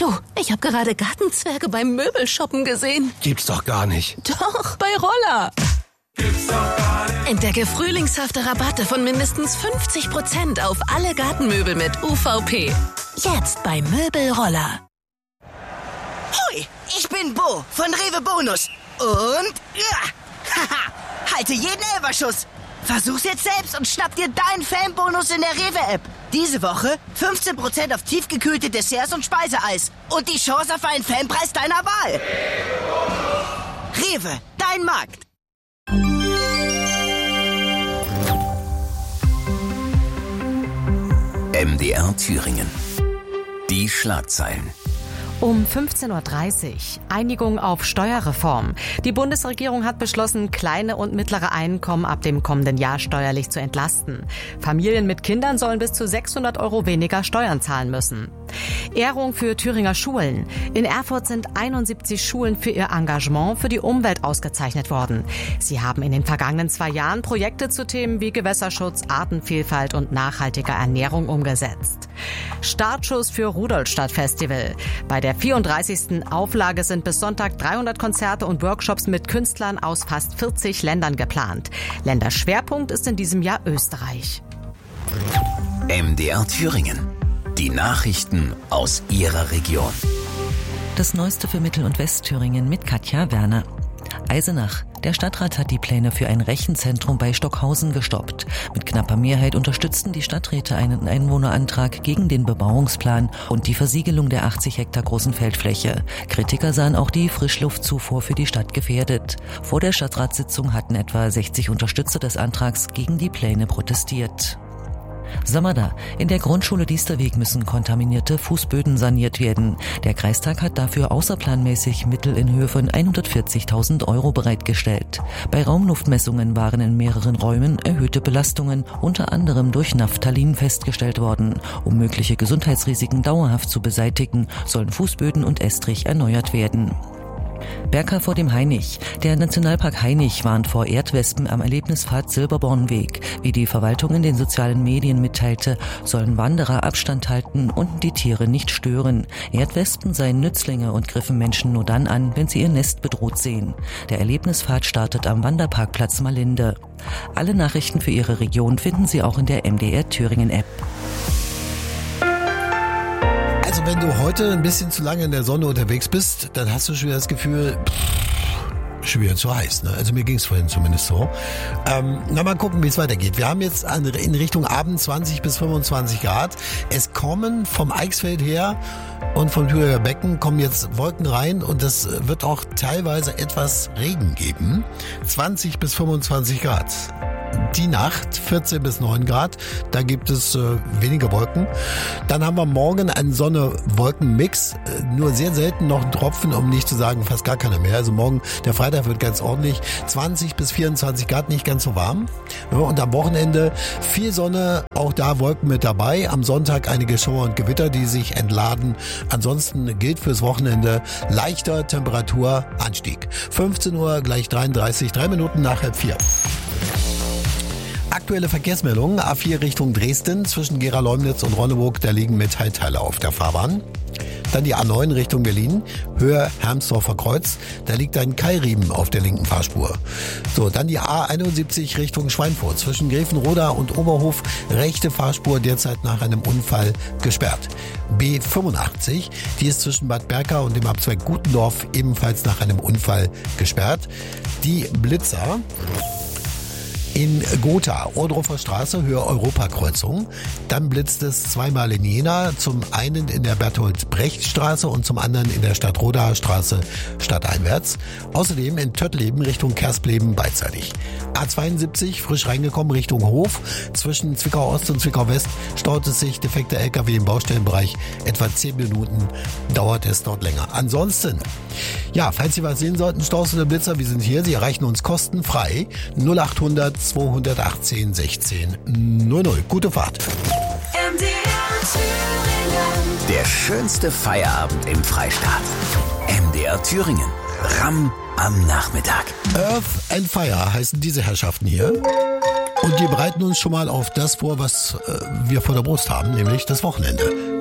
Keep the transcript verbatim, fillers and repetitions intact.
Du, ich habe gerade Gartenzwerge beim Möbelshoppen gesehen. Gibt's doch gar nicht. Doch, bei Roller. Gibt's doch gar nicht. Entdecke frühlingshafte Rabatte von mindestens fünfzig Prozent auf alle Gartenmöbel mit U V P. Jetzt bei Möbelroller. Hui, ich bin Bo von Rewe Bonus. Und, ja, haha, halte jeden Elferschuss. Versuch's jetzt selbst und schnapp dir deinen Fanbonus in der Rewe-App. Diese Woche fünfzehn Prozent auf tiefgekühlte Desserts und Speiseeis. Und die Chance auf einen Fanpreis deiner Wahl. Rewe, dein Markt. M D R Thüringen. Die Schlagzeilen. Um fünfzehn Uhr dreißig. Einigung auf Steuerreform. Die Bundesregierung hat beschlossen, kleine und mittlere Einkommen ab dem kommenden Jahr steuerlich zu entlasten. Familien mit Kindern sollen bis zu sechshundert Euro weniger Steuern zahlen müssen. Ehrung für Thüringer Schulen. In Erfurt sind einundsiebzig Schulen für ihr Engagement für die Umwelt ausgezeichnet worden. Sie haben in den vergangenen zwei Jahren Projekte zu Themen wie Gewässerschutz, Artenvielfalt und nachhaltiger Ernährung umgesetzt. Startschuss für Rudolstadt Festival. Bei der vierunddreißigsten Auflage sind bis Sonntag dreihundert Konzerte und Workshops mit Künstlern aus fast vierzig Ländern geplant. Länderschwerpunkt ist in diesem Jahr Österreich. M D R Thüringen. Die Nachrichten aus Ihrer Region. Das Neueste für Mittel- und Westthüringen mit Katja Werner. Eisenach. Der Stadtrat hat die Pläne für ein Rechenzentrum bei Stockhausen gestoppt. Mit knapper Mehrheit unterstützten die Stadträte einen Einwohnerantrag gegen den Bebauungsplan und die Versiegelung der achtzig Hektar großen Feldfläche. Kritiker sahen auch die Frischluftzufuhr für die Stadt gefährdet. Vor der Stadtratssitzung hatten etwa sechzig Unterstützer des Antrags gegen die Pläne protestiert. Samada. In der Grundschule Diesterweg müssen kontaminierte Fußböden saniert werden. Der Kreistag hat dafür außerplanmäßig Mittel in Höhe von hundertvierzigtausend Euro bereitgestellt. Bei Raumluftmessungen waren in mehreren Räumen erhöhte Belastungen, unter anderem durch Naphthalin, festgestellt worden. Um mögliche Gesundheitsrisiken dauerhaft zu beseitigen, sollen Fußböden und Estrich erneuert werden. Berka vor dem Hainich. Der Nationalpark Hainich warnt vor Erdwespen am Erlebnispfad Silberbornweg. Wie die Verwaltung in den sozialen Medien mitteilte, sollen Wanderer Abstand halten und die Tiere nicht stören. Erdwespen seien Nützlinge und griffen Menschen nur dann an, wenn sie ihr Nest bedroht sehen. Der Erlebnispfad startet am Wanderparkplatz Malinde. Alle Nachrichten für Ihre Region finden Sie auch in der M D R Thüringen App. Also wenn du heute ein bisschen zu lange in der Sonne unterwegs bist, dann hast du schon wieder das Gefühl, pff, schon wieder zu heiß. Ne? Also mir ging es vorhin zumindest so. Ähm, na mal gucken, wie es weitergeht. Wir haben jetzt an, in Richtung Abend zwanzig bis fünfundzwanzig Grad. Es kommen vom Eichsfeld her und vom Thüringer Becken kommen jetzt Wolken rein und es wird auch teilweise etwas Regen geben. zwanzig bis fünfundzwanzig Grad. Die Nacht vierzehn bis neun Grad, da gibt es äh, weniger Wolken. Dann haben wir morgen einen Sonne-Wolken-Mix, äh, nur sehr selten noch ein Tropfen, um nicht zu sagen fast gar keiner mehr. Also morgen, der Freitag wird ganz ordentlich, zwanzig bis vierundzwanzig Grad, nicht ganz so warm. Ja, und am Wochenende viel Sonne, auch da Wolken mit dabei. Am Sonntag einige Schauer und Gewitter, die sich entladen. Ansonsten gilt fürs Wochenende leichter Temperaturanstieg. fünfzehn Uhr gleich dreiunddreißig, drei Minuten nach halb vier. Aktuelle Verkehrsmeldungen, A vier Richtung Dresden, zwischen Gera-Leumnitz und Ronneburg, da liegen Metallteile auf der Fahrbahn. Dann die A neun Richtung Berlin, Höhe Hermsdorfer Kreuz, da liegt ein Keilriemen auf der linken Fahrspur. So, dann die A einundsiebzig Richtung Schweinfurt, zwischen Grevenroda und Oberhof, rechte Fahrspur derzeit nach einem Unfall gesperrt. B fünfundachtzig, die ist zwischen Bad Berka und dem Abzweig Gutendorf ebenfalls nach einem Unfall gesperrt. Die Blitzer in Gotha, Ohrdruffer Straße, Höhe Europakreuzung. Dann blitzt es zweimal in Jena, zum einen in der Bertolt-Brecht-Straße und zum anderen in der Stadtrodaer Straße stadteinwärts. Außerdem in Töttleben Richtung Kerspleben beidseitig. A zweiundsiebzig, frisch reingekommen Richtung Hof. Zwischen Zwickau Ost und Zwickau West staut es sich, defekter L K W im Baustellenbereich. Etwa zehn Minuten dauert es dort länger. Ansonsten, ja, falls Sie was sehen sollten, Staus oder Blitzer, wir sind hier. Sie erreichen uns kostenfrei. null achthundert zweihundertachtzehn sechzehn null null. Gute Fahrt. M D R Thüringen. Der schönste Feierabend im Freistaat. M D R Thüringen. Ramm am Nachmittag. Earth and Fire heißen diese Herrschaften hier. Und wir bereiten uns schon mal auf das vor, was äh, wir vor der Brust haben, nämlich das Wochenende.